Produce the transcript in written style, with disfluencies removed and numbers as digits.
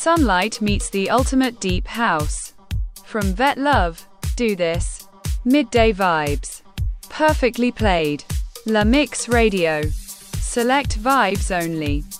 Sunlight meets the ultimate deep house. From Vet Love, Do This, Midday Vibes, Perfectly Played, La Mix Radio. Select vibes only.